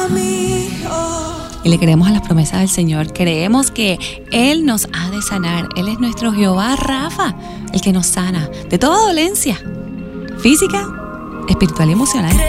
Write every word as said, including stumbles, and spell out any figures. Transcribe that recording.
Y le creemos a las promesas del Señor. Creemos que Él nos ha de sanar. Él es nuestro Jehová Rafa, el que nos sana de toda dolencia física, espiritual y emocional.